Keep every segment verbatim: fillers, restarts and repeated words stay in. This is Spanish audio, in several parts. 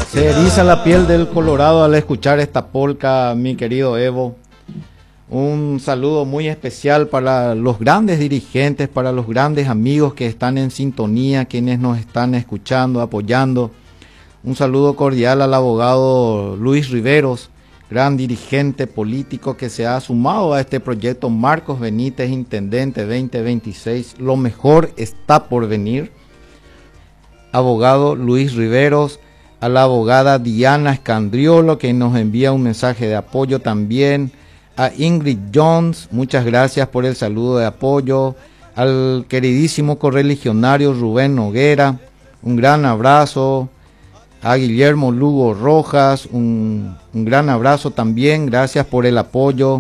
Se eriza la piel del Colorado al escuchar esta polca, mi querido Evo. Un saludo muy especial para los grandes dirigentes, para los grandes amigos que están en sintonía, quienes nos están escuchando, apoyando. Un saludo cordial al abogado Luis Riveros, gran dirigente político que se ha sumado a este proyecto Marcos Benítez, Intendente veinte veintiséis. Lo mejor está por venir. Abogado Luis Riveros, a la abogada Diana Escandriolo, que nos envía un mensaje de apoyo también, a Ingrid Jones, muchas gracias por el saludo de apoyo, al queridísimo correligionario Rubén Noguera, un gran abrazo, a Guillermo Lugo Rojas, un, un gran abrazo también, gracias por el apoyo,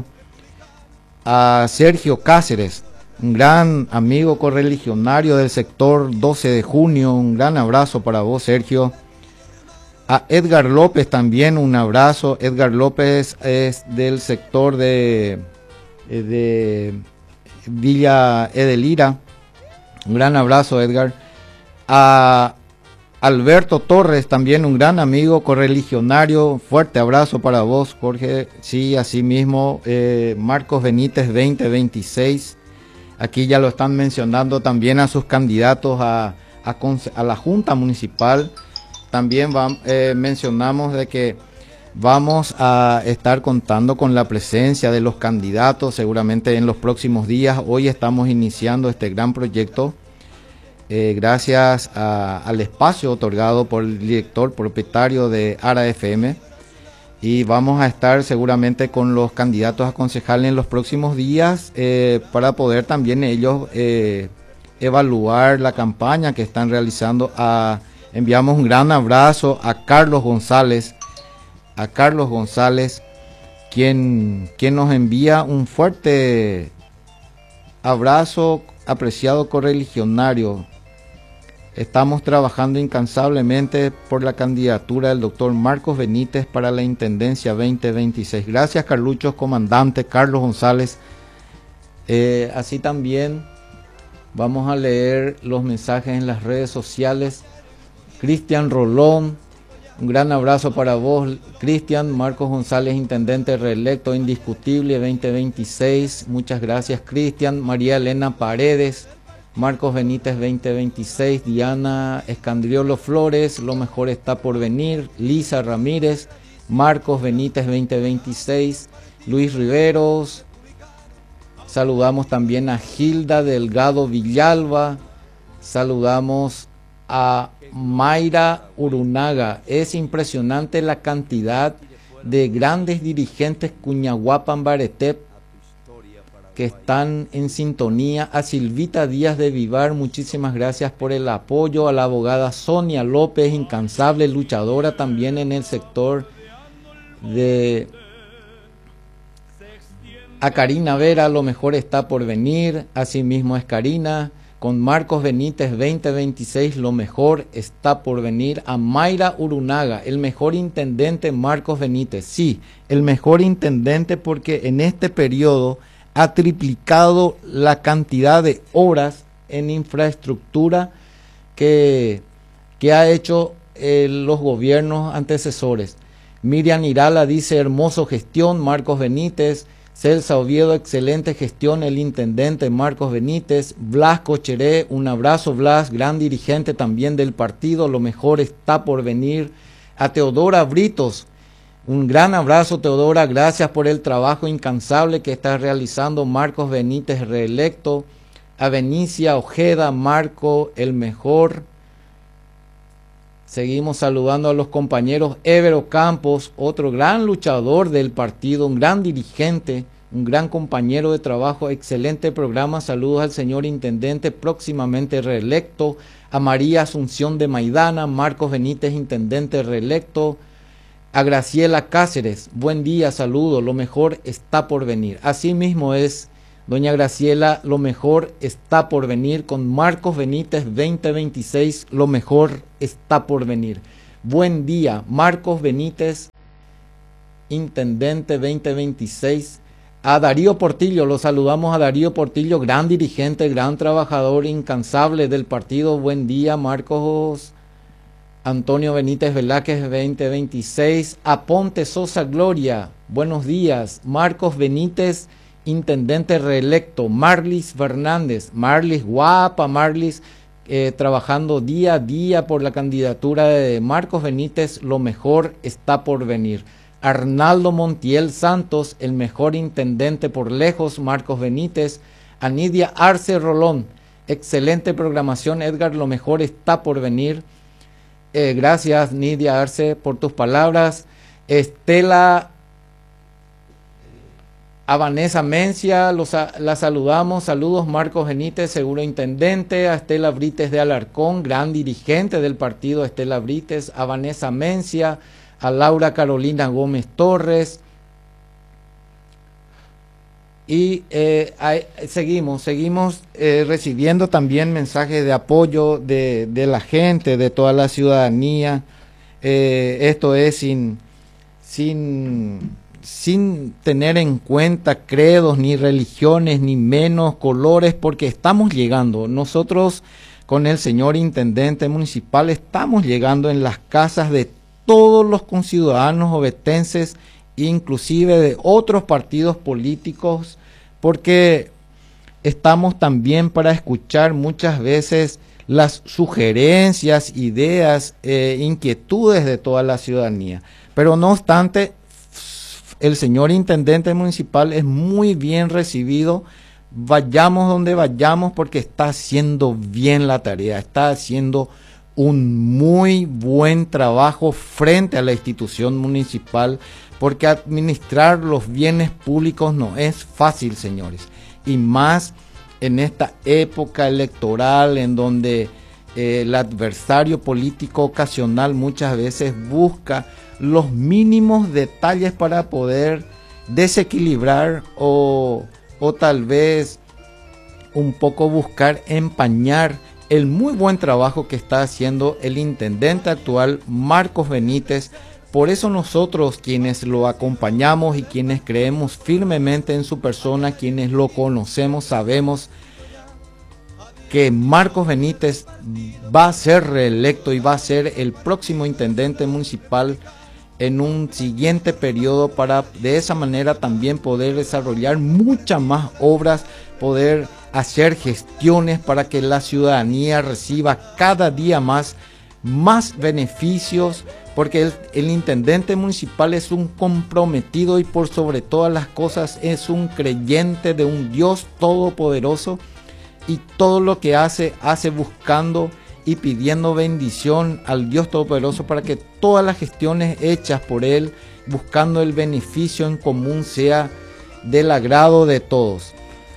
a Sergio Cáceres, un gran amigo correligionario del sector doce de junio, un gran abrazo para vos, Sergio. A Edgar López también un abrazo. Edgar López es del sector de, de Villa Edelira. Un gran abrazo, Edgar. A Alberto Torres, también un gran amigo correligionario. Fuerte abrazo para vos, Jorge. Sí, así mismo. Eh, Marcos Benítez veinte veintiséis. Aquí ya lo están mencionando también a sus candidatos a, a, a la Junta Municipal. También va, eh, mencionamos de que vamos a estar contando con la presencia de los candidatos seguramente en los próximos días. Hoy estamos iniciando este gran proyecto eh, gracias a, al espacio otorgado por el director propietario de Ara F M, y vamos a estar seguramente con los candidatos a concejales en los próximos días eh, para poder también ellos eh, evaluar la campaña que están realizando. A Enviamos un gran abrazo a Carlos González, a Carlos González, quien, quien nos envía un fuerte abrazo, apreciado correligionario. Estamos trabajando incansablemente por la candidatura del doctor Marcos Benítez para la Intendencia veinte veintiséis. Gracias, Carluchos, comandante Carlos González. Eh, así también vamos a leer los mensajes en las redes sociales. Cristian Rolón, un gran abrazo para vos, Cristian. Marcos González, intendente reelecto indiscutible veinte veintiséis, muchas gracias, Cristian. María Elena Paredes, Marcos Benítez veinte veintiséis. Diana Escandriolo Flores, lo mejor está por venir. Lisa Ramírez, Marcos Benítez veinte veintiséis. Luis Riveros, saludamos también a Gilda Delgado Villalba, saludamos a Mayra Urunaga. Es impresionante la cantidad de grandes dirigentes Cuñahuapan Baretep que están en sintonía. A Silvita Díaz de Vivar, muchísimas gracias por el apoyo. A la abogada Sonia López, incansable luchadora también en el sector de... A Karina Vera, lo mejor está por venir. Asimismo es Karina. Con Marcos Benítez veinte veintiséis, lo mejor está por venir. A Mayra Urunaga, el mejor intendente Marcos Benítez. Sí, el mejor intendente porque en este periodo ha triplicado la cantidad de obras en infraestructura que, que ha hecho eh, los gobiernos antecesores. Miriam Irala dice, hermoso gestión, Marcos Benítez. Celsa Oviedo, excelente gestión, el intendente Marcos Benítez. Blas Cocheré, un abrazo, Blas, gran dirigente también del partido, lo mejor está por venir. A Teodora Britos, un gran abrazo, Teodora, gracias por el trabajo incansable que está realizando Marcos Benítez reelecto. A Benicia Ojeda, Marco, el mejor. Seguimos saludando a los compañeros. Évero Campos, otro gran luchador del partido, un gran dirigente, un gran compañero de trabajo, excelente programa. Saludos al señor intendente, próximamente reelecto. A María Asunción de Maidana, Marcos Benítez, intendente reelecto. A Graciela Cáceres, buen día, saludos, lo mejor está por venir. Así mismo es, doña Graciela, lo mejor está por venir. Con Marcos Benítez veinte veintiséis, lo mejor está por venir. Buen día, Marcos Benítez, intendente veinte veintiséis. A Darío Portillo, lo saludamos a Darío Portillo, gran dirigente, gran trabajador incansable del partido. Buen día, Marcos. Antonio Benítez Velázquez veinte veintiséis, Aponte Sosa Gloria, buenos días. Marcos Benítez, intendente reelecto. Marlis Fernández, Marlis, guapa Marlis, eh, trabajando día a día por la candidatura de Marcos Benítez, lo mejor está por venir. Arnaldo Montiel Santos, el mejor intendente por lejos, Marcos Benítez. Anidia Arce Rolón, excelente programación, Edgar, lo mejor está por venir. Eh, gracias, Nidia Arce, por tus palabras. Estela a Vanessa Mencia, los, la saludamos. Saludos, Marcos Benítez, seguro intendente. A Estela Brites de Alarcón, gran dirigente del partido Estela Brites. A Vanessa Mencia, a Laura Carolina Gómez Torres. Y eh, hay, seguimos, seguimos eh, recibiendo también mensajes de apoyo de, de la gente, de toda la ciudadanía. Eh, esto es sin, sin, sin tener en cuenta credos, ni religiones, ni menos colores, porque estamos llegando. Nosotros con el señor intendente municipal estamos llegando en las casas de todos los conciudadanos ovetenses, inclusive de otros partidos políticos, porque estamos también para escuchar muchas veces las sugerencias, ideas, eh, inquietudes de toda la ciudadanía. Pero no obstante, el señor intendente municipal es muy bien recibido, vayamos donde vayamos, porque está haciendo bien la tarea, está haciendo un muy buen trabajo frente a la institución municipal, porque administrar los bienes públicos no es fácil, señores, y más en esta época electoral en donde eh, el adversario político ocasional muchas veces busca los mínimos detalles para poder desequilibrar o, o tal vez un poco buscar empañar el muy buen trabajo que está haciendo el intendente actual, Marcos Benítez. Por eso nosotros, quienes lo acompañamos y quienes creemos firmemente en su persona, quienes lo conocemos, sabemos que Marcos Benítez va a ser reelecto y va a ser el próximo intendente municipal en un siguiente periodo, para de esa manera también poder desarrollar muchas más obras, poder hacer gestiones para que la ciudadanía reciba cada día más, más beneficios, porque el, el intendente municipal es un comprometido y por sobre todas las cosas es un creyente de un Dios todopoderoso, y todo lo que hace, hace buscando y pidiendo bendición al Dios todopoderoso para que todas las gestiones hechas por él, buscando el beneficio en común, sea del agrado de todos.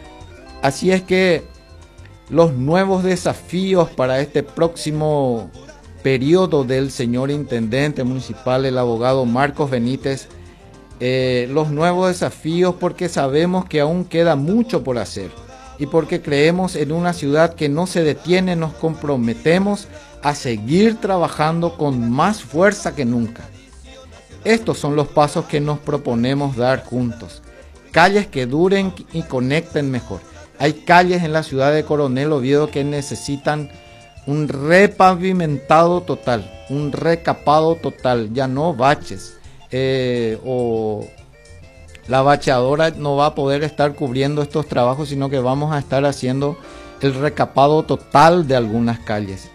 Así es que los nuevos desafíos para este próximo periodo del señor intendente municipal, el abogado Marcos Benítez, eh, los nuevos desafíos, porque sabemos que aún queda mucho por hacer y porque creemos en una ciudad que no se detiene, nos comprometemos a seguir trabajando con más fuerza que nunca. Estos son los pasos que nos proponemos dar juntos. Calles que duren y conecten mejor. Hay calles en la ciudad de Coronel Oviedo que necesitan un repavimentado total, un recapado total, ya no baches, eh, o la bacheadora no va a poder estar cubriendo estos trabajos, sino que vamos a estar haciendo el recapado total de algunas calles,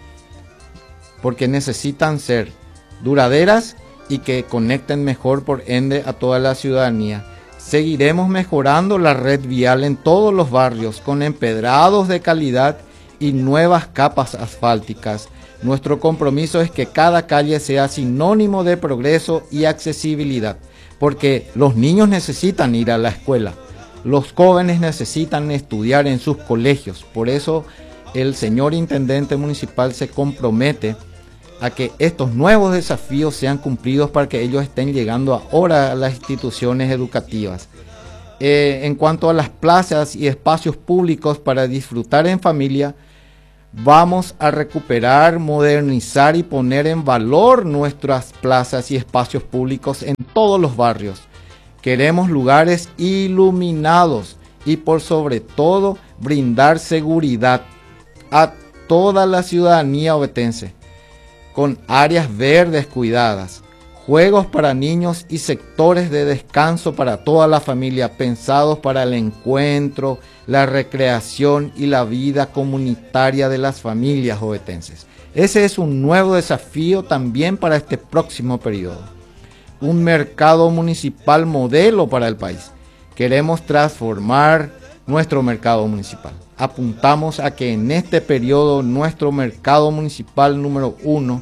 porque necesitan ser duraderas y que conecten mejor, por ende, a toda la ciudadanía. Seguiremos mejorando la red vial en todos los barrios con empedrados de calidad y nuevas capas asfálticas. Nuestro compromiso es que cada calle sea sinónimo de progreso y accesibilidad, porque los niños necesitan ir a la escuela, los jóvenes necesitan estudiar en sus colegios. Por eso el señor intendente municipal se compromete a que estos nuevos desafíos sean cumplidos para que ellos estén llegando ahora a las instituciones educativas. Eh, en cuanto a las plazas y espacios públicos para disfrutar en familia, vamos a recuperar, modernizar y poner en valor nuestras plazas y espacios públicos en todos los barrios. Queremos lugares iluminados y por sobre todo brindar seguridad a toda la ciudadanía ovetense. con áreas verdes cuidadas, juegos para niños y sectores de descanso para toda la familia, pensados para el encuentro, la recreación y la vida comunitaria de las familias ovetenses. Ese es un nuevo desafío también para este próximo periodo. Un mercado municipal modelo para el país. Queremos transformar nuestro mercado municipal. Apuntamos a que en este periodo nuestro mercado municipal número uno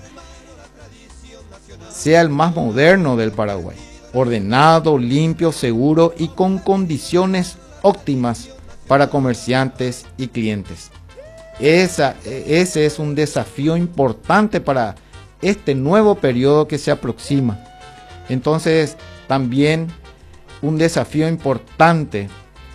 sea el más moderno del Paraguay, ordenado, limpio, seguro y con condiciones óptimas para comerciantes y clientes. Esa, ese es un desafío importante para este nuevo periodo que se aproxima. Entonces, también un desafío importante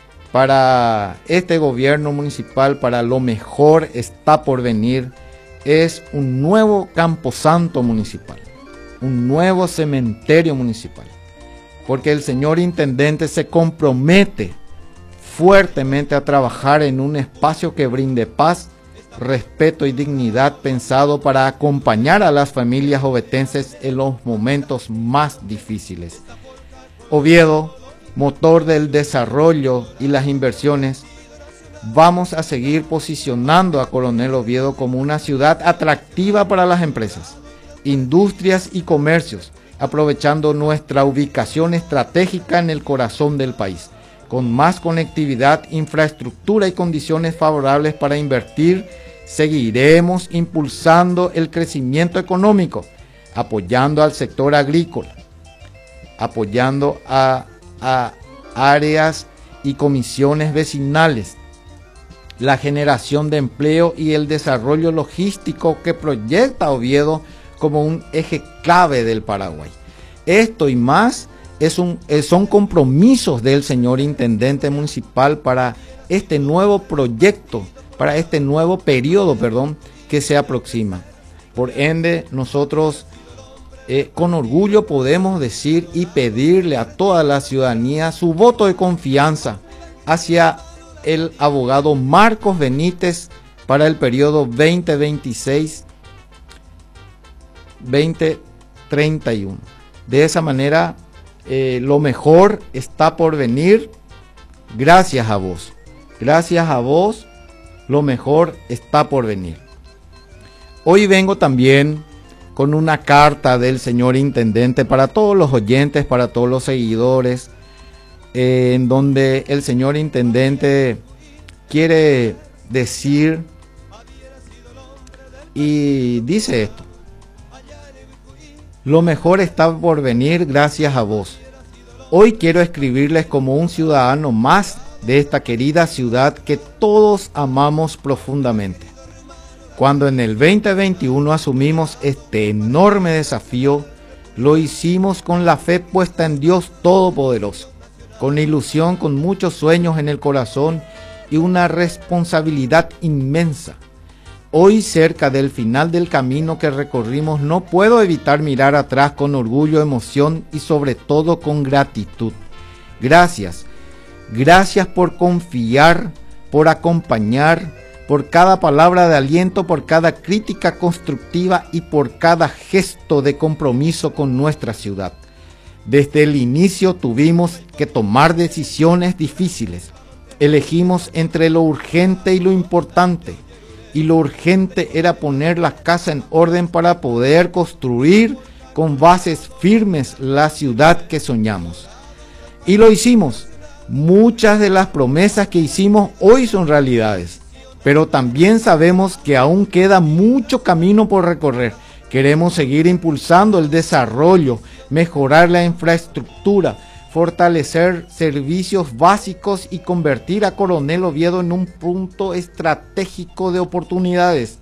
para este gobierno municipal, para lo mejor está por venir, es un nuevo camposanto municipal, un nuevo cementerio municipal, porque el señor intendente se compromete fuertemente a trabajar en un espacio que brinde paz, respeto y dignidad, pensado para acompañar a las familias ovetenses en los momentos más difíciles. Oviedo, motor del desarrollo y las inversiones, vamos a seguir posicionando a Coronel Oviedo como una ciudad atractiva para las empresas, industrias y comercios, aprovechando nuestra ubicación estratégica en el corazón del país, con más conectividad, infraestructura y condiciones favorables para invertir. Seguiremos impulsando el crecimiento económico, apoyando al sector agrícola, apoyando a, a áreas y comisiones vecinales, la generación de empleo y el desarrollo logístico que proyecta Oviedo como un eje clave del Paraguay. Esto y más es un, son compromisos del señor intendente municipal para este nuevo proyecto, para este nuevo periodo, perdón, que se aproxima. Por ende, nosotros eh, con orgullo podemos decir y pedirle a toda la ciudadanía su voto de confianza hacia el abogado Marcos Benítez para el periodo veinte veintiséis veinte treinta y uno. De esa manera, eh, lo mejor está por venir. Gracias a vos. Gracias a vos, lo mejor está por venir. Hoy vengo también con una carta del señor intendente para todos los oyentes, para todos los seguidores, eh, en donde el señor intendente quiere decir y dice esto: lo mejor está por venir gracias a vos. Hoy quiero escribirles como un ciudadano más de esta querida ciudad que todos amamos profundamente. Cuando en el veinte veintiuno asumimos este enorme desafío, lo hicimos con la fe puesta en Dios Todopoderoso, con ilusión, con muchos sueños en el corazón y una responsabilidad inmensa. Hoy, cerca del final del camino que recorrimos, no puedo evitar mirar atrás con orgullo, emoción y sobre todo con gratitud. Gracias. Gracias por confiar, por acompañar, por cada palabra de aliento, por cada crítica constructiva y por cada gesto de compromiso con nuestra ciudad. Desde el inicio tuvimos que tomar decisiones difíciles. Elegimos entre lo urgente y lo importante. Y lo urgente era poner la casa en orden para poder construir con bases firmes la ciudad que soñamos. Y lo hicimos. Muchas de las promesas que hicimos hoy son realidades, pero también sabemos que aún queda mucho camino por recorrer. Queremos seguir impulsando el desarrollo, mejorar la infraestructura, fortalecer servicios básicos y convertir a Coronel Oviedo en un punto estratégico de oportunidades.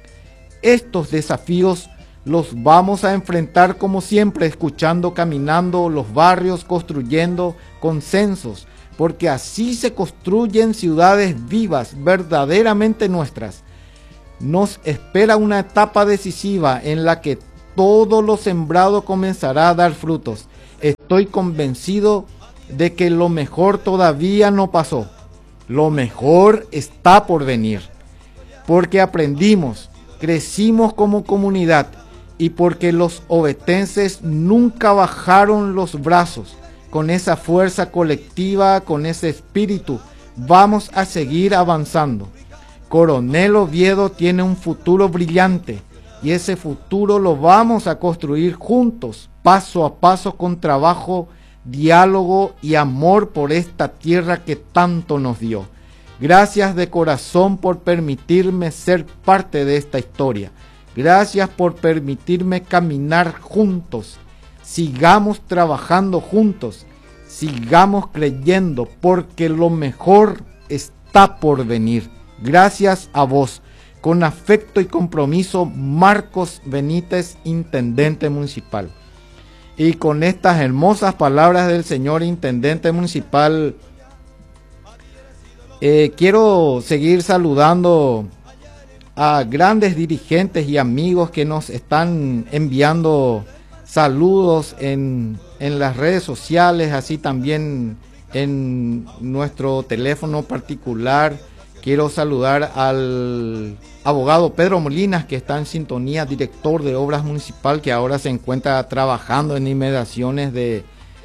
Estos desafíos los vamos a enfrentar como siempre, escuchando, caminando los barrios, construyendo consensos, porque así se construyen ciudades vivas, verdaderamente nuestras. Nos espera una etapa decisiva en la que todo lo sembrado comenzará a dar frutos. Estoy convencido de que lo mejor todavía no pasó. Lo mejor está por venir, porque aprendimos, crecimos como comunidad y porque los ovetenses nunca bajaron los brazos. Con esa fuerza colectiva, con ese espíritu, vamos a seguir avanzando. Coronel Oviedo tiene un futuro brillante y ese futuro lo vamos a construir juntos, paso a paso, con trabajo, diálogo y amor por esta tierra que tanto nos dio. Gracias de corazón por permitirme ser parte de esta historia. Gracias por permitirme caminar juntos. Sigamos trabajando juntos. Sigamos creyendo, porque lo mejor está por venir. Gracias a vos. Con afecto y compromiso, Marcos Benítez, Intendente Municipal. Y con estas hermosas palabras del señor Intendente Municipal, eh, quiero seguir saludando a grandes dirigentes y amigos que nos están enviando saludos en, en las redes sociales, así también en nuestro teléfono particular. Quiero saludar al abogado Pedro Molinas, que está en sintonía, director de Obras Municipal, que ahora se encuentra trabajando en inmediaciones de,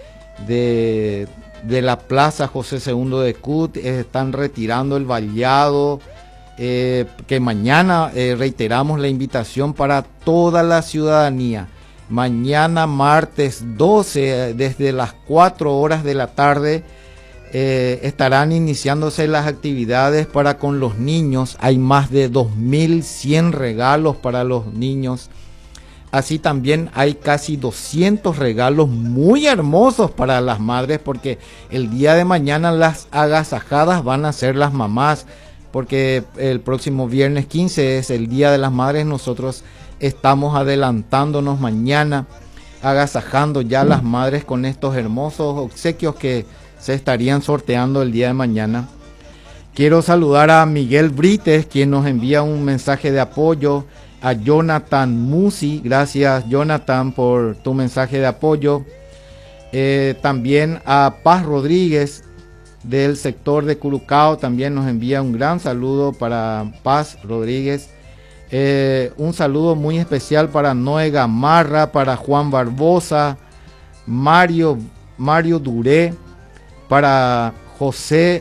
de, de la Plaza José segundo de Cut. Están retirando el vallado, eh, que mañana eh, reiteramos la invitación para toda la ciudadanía. Mañana martes doce, desde las cuatro horas de la tarde, Eh, estarán iniciándose las actividades para con los niños. Hay más de dos mil cien regalos para los niños. Así también hay casi doscientos regalos muy hermosos para las madres, porque el día de mañana las agasajadas van a ser las mamás, porque el próximo viernes quince es el Día de las Madres. Nosotros estamos adelantándonos mañana, agasajando ya las madres con estos hermosos obsequios que se estarían sorteando el día de mañana. Quiero saludar a Miguel Brites, quien nos envía un mensaje de apoyo, a Jonathan Musi. Gracias, Jonathan, por tu mensaje de apoyo. Eh, también a Paz Rodríguez, del sector de Curucao, también nos envía un gran saludo para Paz Rodríguez. Eh, un saludo muy especial para Noé Gamarra, para Juan Barbosa, Mario, Mario Duré, para José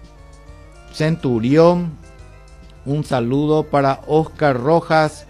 Centurión. Un saludo para Oscar Rojas,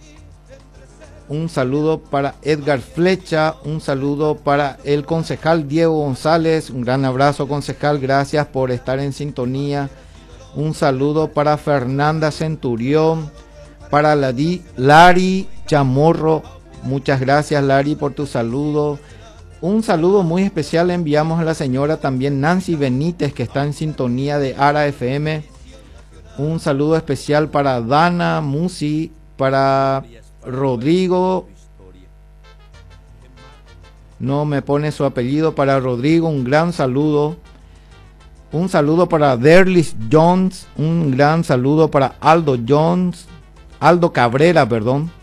un saludo para Edgar Flecha, un saludo para el concejal Diego González. Un gran abrazo, concejal, gracias por estar en sintonía. Un saludo para Fernanda Centurión, para Ladi, Lari Chamorro. Muchas gracias, Lari, por tu saludo. Un saludo muy especial le enviamos a la señora también Nancy Benítez, que está en sintonía de Ara F M. Un saludo especial para Dana Musi, para Rodrigo, no me pone su apellido, para Rodrigo, un gran saludo. Un saludo para Derlis Jones, un gran saludo para Aldo Jones, Aldo Cabrera, perdón.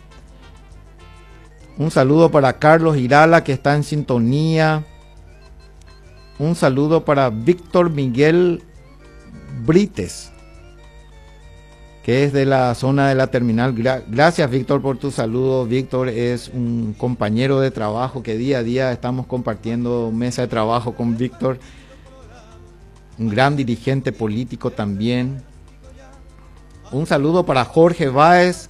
Un saludo para Carlos Irala, que está en sintonía. Un saludo para Víctor Miguel Brites, que es de la zona de la terminal. Gra- Gracias, Víctor, por tu saludo. Víctor es un compañero de trabajo que día a día estamos compartiendo mesa de trabajo con Víctor. Un gran dirigente político también. Un saludo para Jorge Báez.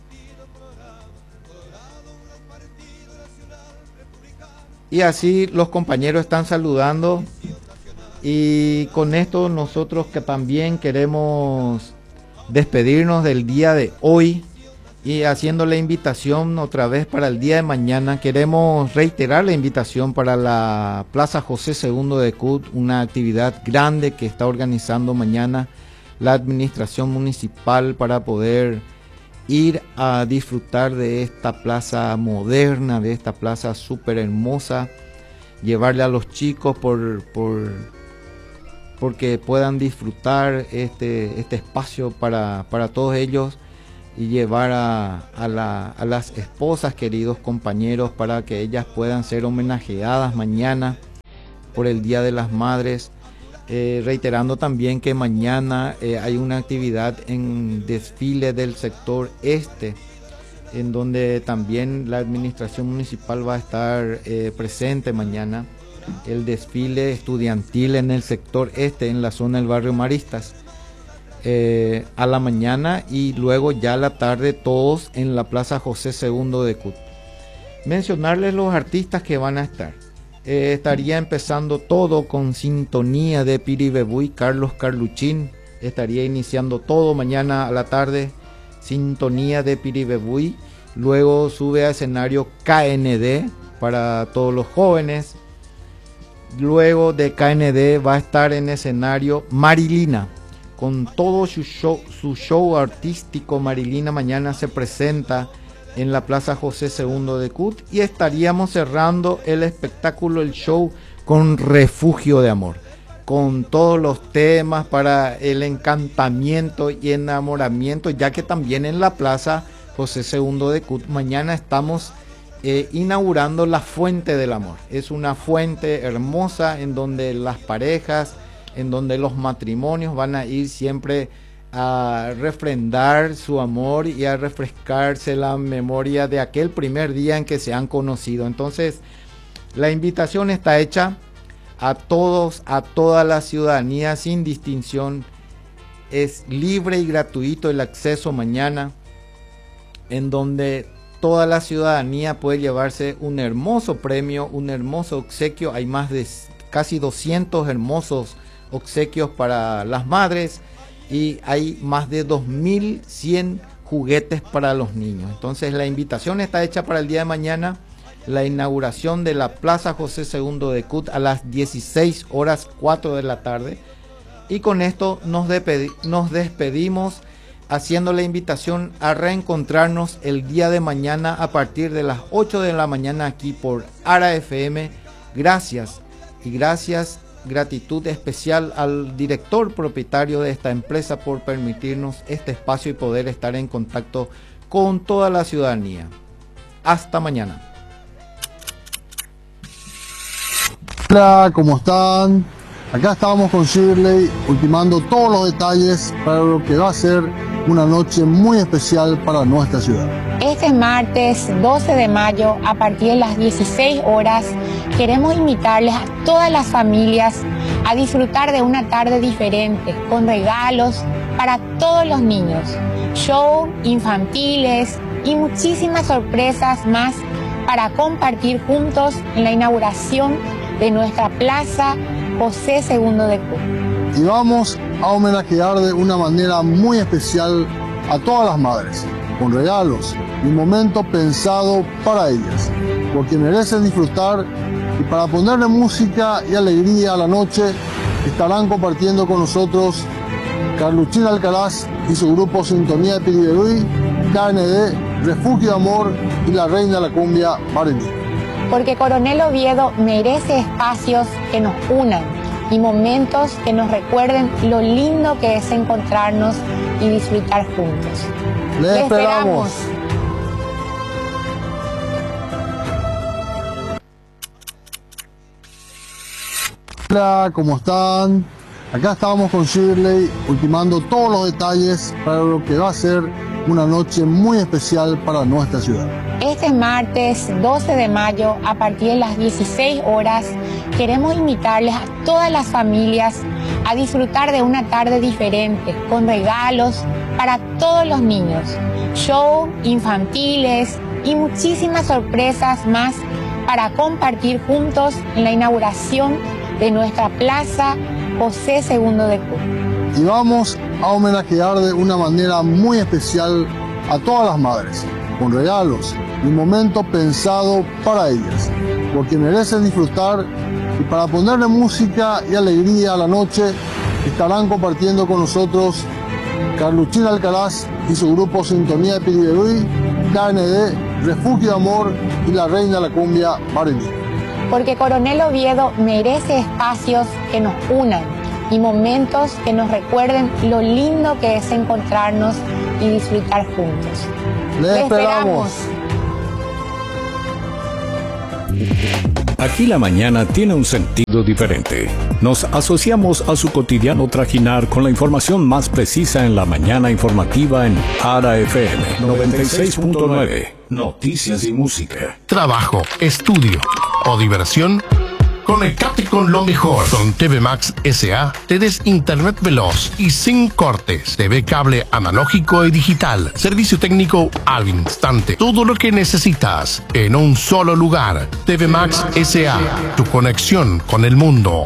Y así los compañeros están saludando. Y con esto nosotros que también queremos despedirnos del día de hoy, y haciendo la invitación otra vez para el día de mañana. Queremos reiterar la invitación para la Plaza José segundo de Cut, una actividad grande que está organizando mañana la administración municipal para poder ir a disfrutar de esta plaza moderna, de esta plaza súper hermosa, llevarle a los chicos por, por porque puedan disfrutar este, este espacio para, para todos ellos, y llevar a, a, la, a las esposas, queridos compañeros, para que ellas puedan ser homenajeadas mañana por el Día de las Madres. Eh, reiterando también que mañana eh, hay una actividad en desfile del sector este, en donde también la administración municipal va a estar eh, presente mañana. El desfile estudiantil en el sector este, en la zona del barrio Maristas, eh, a la mañana, y luego ya a la tarde todos en la Plaza José segundo de Cut. Mencionarles los artistas que van a estar. Eh, estaría empezando todo con Sintonía de Piribebuy, Carlos Carluchín. Estaría iniciando todo mañana a la tarde, Sintonía de Piribebuy. Luego sube a escenario K N D para todos los jóvenes. Luego de K N D va a estar en escenario Marilina, con todo su show, su show artístico. Marilina mañana se presenta en la Plaza José segundo de Cut, y estaríamos cerrando el espectáculo, el show, con Refugio de Amor, con todos los temas para el encantamiento y enamoramiento, ya que también en la Plaza José segundo de Cut mañana estamos Eh, inaugurando la Fuente del Amor. Es una fuente hermosa en donde las parejas, en donde los matrimonios van a ir siempre a refrendar su amor y a refrescarse la memoria de aquel primer día en que se han conocido. Entonces, la invitación está hecha a todos, a toda la ciudadanía, sin distinción. Es libre y gratuito el acceso mañana, en donde toda la ciudadanía puede llevarse un hermoso premio, un hermoso obsequio. Hay más de casi doscientos hermosos obsequios para las madres, y hay más de dos mil cien juguetes para los niños. Entonces la invitación está hecha para el día de mañana, la inauguración de la Plaza José segundo de Cut a las dieciséis horas cuatro de la tarde. Y con esto nos, nos despedimos, haciendo la invitación a reencontrarnos el día de mañana a partir de las ocho de la mañana aquí por Ara F M. Gracias y gracias, gratitud especial al director propietario de esta empresa por permitirnos este espacio y poder estar en contacto con toda la ciudadanía. Hasta mañana. Hola, ¿cómo están? Acá estamos con Shirley, ultimando todos los detalles para lo que va a ser una noche muy especial para nuestra ciudad. Este martes doce de mayo, a partir de las dieciséis horas, queremos invitarles a todas las familias a disfrutar de una tarde diferente, con regalos para todos los niños, show infantiles y muchísimas sorpresas más para compartir juntos en la inauguración de nuestra Plaza José segundo de Cut. Y vamos a homenajear de una manera muy especial a todas las madres, con regalos y un momento pensado para ellas, porque merecen disfrutar, y para ponerle música y alegría a la noche estarán compartiendo con nosotros Carluchín Alcaraz y su grupo Sintonía de Piribebuy, K N D, Refugio de Amor y la Reina de la Cumbia, Marilina. Porque Coronel Oviedo merece espacios que nos unan y momentos que nos recuerden lo lindo que es encontrarnos y disfrutar juntos. ¡Les esperamos! Hola, ¿cómo están? Acá estamos con Shirley, ultimando todos los detalles para lo que va a ser una noche muy especial para nuestra ciudad. Este martes doce de mayo, a partir de las dieciséis horas, queremos invitarles a todas las familias a disfrutar de una tarde diferente, con regalos para todos los niños, show infantiles y muchísimas sorpresas más para compartir juntos en la inauguración de nuestra Plaza José segundo de Cut. Y vamos a homenajear de una manera muy especial a todas las madres, con regalos y un momento pensado para ellas, porque merecen disfrutar, y para ponerle música y alegría a la noche estarán compartiendo con nosotros Carluchín Alcaraz y su grupo Sintonía de Piribebuy, K N D, Refugio de Amor y la Reina de la Cumbia, Marilina. Porque Coronel Oviedo merece espacios que nos unan y momentos que nos recuerden lo lindo que es encontrarnos y disfrutar juntos. ¡Les esperamos! Aquí la mañana tiene un sentido diferente. Nos asociamos a su cotidiano trajinar con la información más precisa en la mañana informativa en Ara F M noventa y seis punto nueve. Noticias y música. Trabajo, estudio o diversión. Conectate con lo mejor. Con T V Max S A tenés internet veloz y sin cortes. T V cable analógico y digital. Servicio técnico al instante. Todo lo que necesitas en un solo lugar. T V Max S A. Tu conexión con el mundo.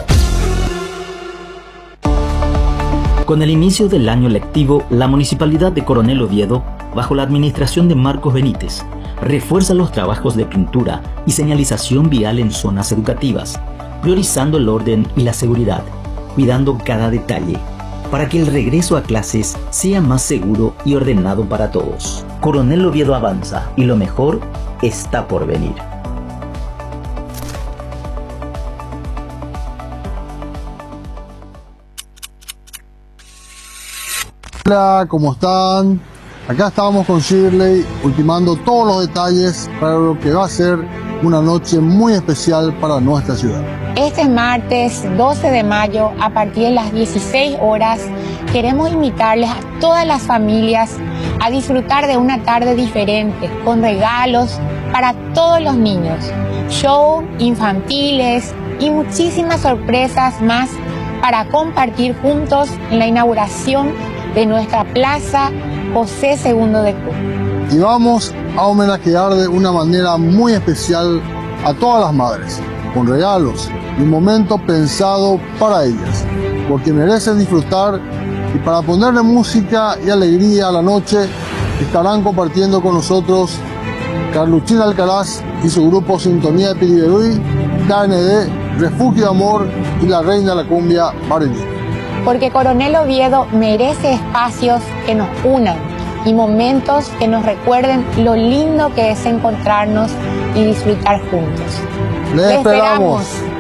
Con el inicio del año lectivo, la Municipalidad de Coronel Oviedo, bajo la administración de Marcos Benítez, refuerza los trabajos de pintura y señalización vial en zonas educativas, priorizando el orden y la seguridad, cuidando cada detalle, para que el regreso a clases sea más seguro y ordenado para todos. Coronel Oviedo avanza y lo mejor está por venir. Hola, ¿cómo están? Acá estábamos con Shirley ultimando todos los detalles para lo que va a ser una noche muy especial para nuestra ciudad. Este martes doce de mayo, a partir de las dieciséis horas, queremos invitarles a todas las familias a disfrutar de una tarde diferente, con regalos para todos los niños, show infantiles y muchísimas sorpresas más para compartir juntos en la inauguración de nuestra Plaza José segundo de Cook. Y vamos a homenajear de una manera muy especial a todas las madres, con regalos y un momento pensado para ellas, porque merecen disfrutar, y para ponerle música y alegría a la noche estarán compartiendo con nosotros Carluchín Alcaraz y su grupo Sintonía de Piriberuy, K N D, Refugio de Amor y la Reina de la Cumbia, Marilyn. Porque Coronel Oviedo merece espacios que nos unan y momentos que nos recuerden lo lindo que es encontrarnos y disfrutar juntos. ¡Les esperamos! esperamos.